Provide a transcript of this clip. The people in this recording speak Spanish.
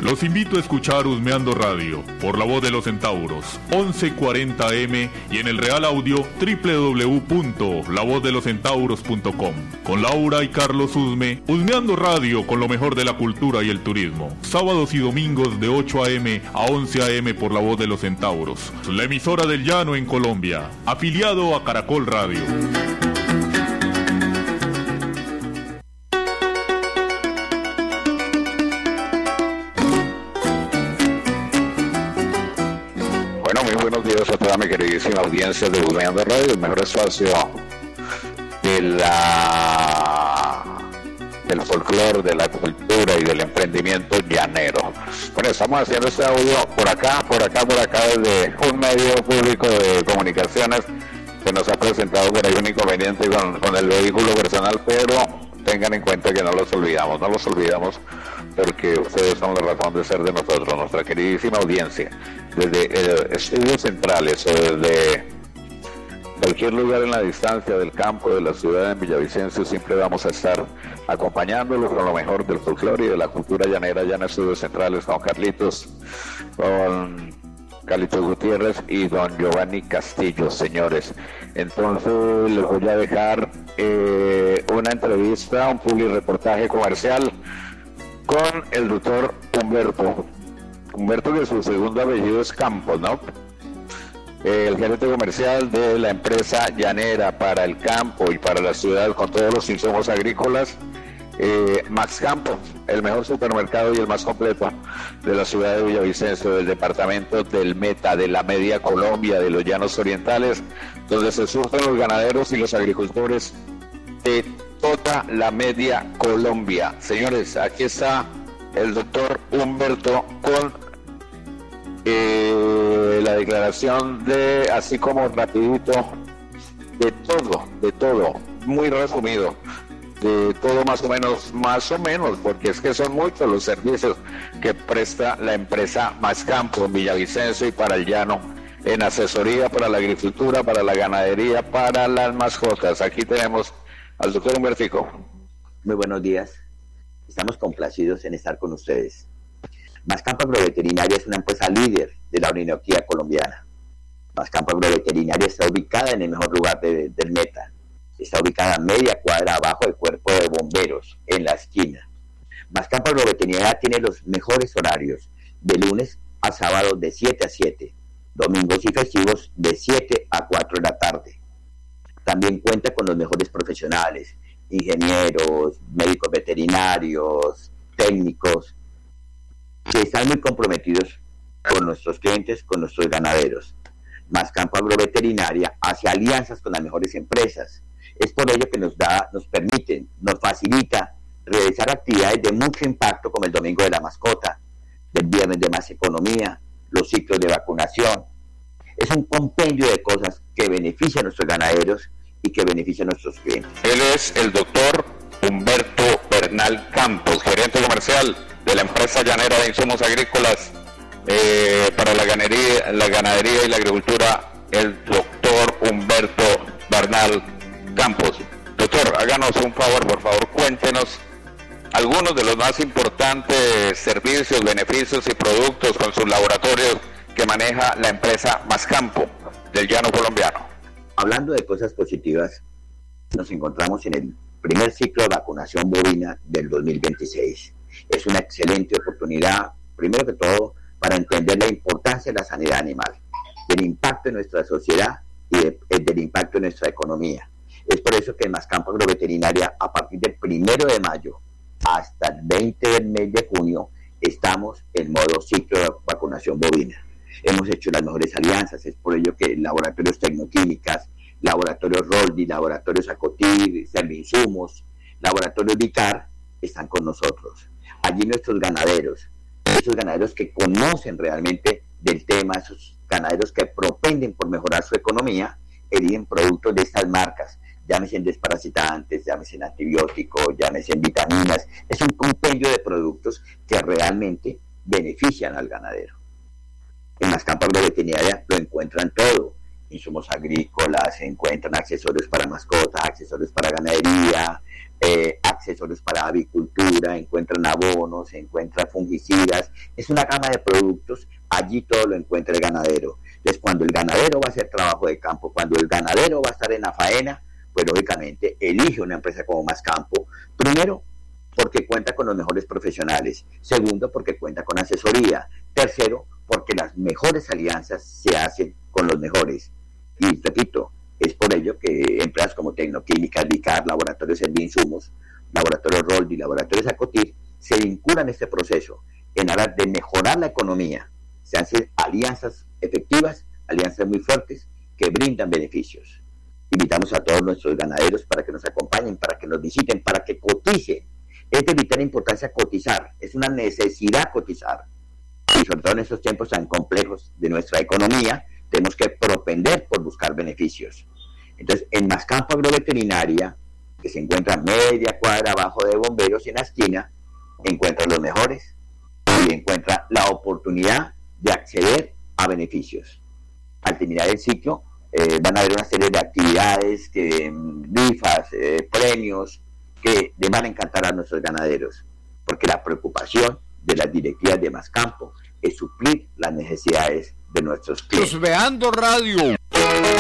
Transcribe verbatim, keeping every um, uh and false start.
Los invito a escuchar Husmeando Radio por La Voz de los Centauros, once cuarenta A M y en el Real Audio doble u doble u doble u punto la voz de los centauros punto com. Con Laura y Carlos Husme, Husmeando Radio con lo mejor de la cultura y el turismo. Sábados y domingos de ocho A M a once A M por La Voz de los Centauros, la emisora del Llano en Colombia, afiliado a Caracol Radio. Buenos días a toda mi queridísima audiencia de Husmeando Radio, el mejor espacio de la del folclore, de la cultura y del emprendimiento llanero. Bueno, estamos haciendo este audio por acá, por acá, por acá, desde un medio público de comunicaciones que nos ha presentado por ahí un inconveniente con, con el vehículo personal, pero tengan en cuenta que no los olvidamos, no los olvidamos porque ustedes son la razón de ser de nosotros, nuestra queridísima audiencia, desde eh, estudios centrales o desde cualquier lugar en la distancia del campo, de la ciudad en Villavicencio, siempre vamos a estar acompañándolos con lo mejor del folclore y de la cultura llanera, ya en estudios centrales con Carlitos, con Carlitos Gutiérrez y don Giovanni Castillo, señores. Entonces les voy a dejar eh, una entrevista, un publireportaje comercial con el doctor Humberto. Humberto, que su segundo apellido es Campos, ¿no? El gerente comercial de la empresa llanera para el campo y para la ciudad con todos los insumos agrícolas, eh, Max Campos, el mejor supermercado y el más completo de la ciudad de Villavicencio, del departamento del Meta, de la Media Colombia, de los Llanos Orientales, donde se surten los ganaderos y los agricultores de toda la Media Colombia. Señores, aquí está el doctor Humberto con eh, la declaración de, así como rapidito, de todo, de todo, muy resumido, de todo más o menos, más o menos, porque es que son muchos los servicios que presta la empresa Max Campo en Villavicencio y para el llano, en asesoría para la agricultura, para la ganadería, para las mascotas. Aquí tenemos al doctor Humbertico. Muy buenos días. Estamos complacidos en estar con ustedes. Max Campo Agroveterinaria es una empresa líder de la orinoquía colombiana. Max Campo Agroveterinaria está ubicada en el mejor lugar de, del Meta. Está ubicada a media cuadra abajo del cuerpo de bomberos, en la esquina. Max Campo Agroveterinaria tiene los mejores horarios, de lunes a sábado de siete a siete, domingos y festivos de siete a cuatro de la tarde. También cuenta con los mejores profesionales, ingenieros, médicos veterinarios, técnicos, que están muy comprometidos con nuestros clientes, con nuestros ganaderos. Max Campo Agroveterinaria hace alianzas con las mejores empresas. Es por ello que nos da, nos permiten, nos facilita realizar actividades de mucho impacto, como el Domingo de la Mascota, el Viernes de Más Economía, los ciclos de vacunación. Es un compendio de cosas que benefician a nuestros ganaderos y que benefician a nuestros clientes. Él es el doctor Humberto Bernal Campos, gerente comercial de la empresa llanera de insumos agrícolas eh, para la ganadería, la ganadería y la agricultura, el doctor Humberto Bernal Campos. Doctor, háganos un favor, por favor, cuéntenos algunos de los más importantes servicios, beneficios y productos con sus laboratorios que maneja la empresa Max Campo del llano colombiano. Hablando de cosas positivas, nos encontramos en el primer ciclo de vacunación bovina del dos mil veintiséis. Es una excelente oportunidad, primero que todo, para entender la importancia de la sanidad animal, del impacto en nuestra sociedad y de, del impacto en nuestra economía. Es por eso que en Max Campo Agroveterinaria, a partir del primero de mayo hasta el veinte del mes de junio, estamos en modo ciclo de vacunación bovina. Hemos hecho las mejores alianzas, es por ello que laboratorios tecnoquímicas, laboratorios Roldi, laboratorios Acotir, Servinsumos, laboratorios Vicar están con nosotros. Allí nuestros ganaderos, esos ganaderos que conocen realmente del tema, esos ganaderos que propenden por mejorar su economía, eligen productos de estas marcas, llámese en desparasitantes, llámese en antibióticos, llámese en vitaminas. Es un compendio de productos que realmente benefician al ganadero. En Max Campo Agroveterinaria lo encuentran todo, insumos agrícolas, se encuentran accesorios para mascotas, accesorios para ganadería, eh, accesorios para avicultura, encuentran abonos, se encuentran fungicidas, es una gama de productos, allí todo lo encuentra el ganadero. Entonces, cuando el ganadero va a hacer trabajo de campo, cuando el ganadero va a estar en la faena, pues lógicamente elige una empresa como Mascampo, primero porque cuenta con los mejores profesionales, segundo porque cuenta con asesoría, tercero porque las mejores alianzas se hacen con los mejores. Y repito, es por ello que empresas como Tecnoquímicas, Vicar, Laboratorios Servinsumos, Laboratorios Roldi, Laboratorios Acotir, se vinculan a este proceso en aras de mejorar la economía. Se hacen alianzas efectivas, alianzas muy fuertes que brindan beneficios. Invitamos a todos nuestros ganaderos para que nos acompañen, para que nos visiten, para que coticen. Es de vital importancia cotizar, es una necesidad cotizar. Y sobre todo en estos tiempos tan complejos de nuestra economía, tenemos que propender por buscar beneficios. Entonces, en Mascampo Agroveterinaria, que se encuentra media cuadra abajo de Bomberos y en la esquina, encuentra los mejores y encuentra la oportunidad de acceder a beneficios. Al terminar el ciclo, eh, van a haber una serie de actividades, que, rifas, eh, premios, que les van a encantar a nuestros ganaderos, porque la preocupación de las directivas de Mascampo es suplir las necesidades de nuestros clientes. Chusmeando Radio.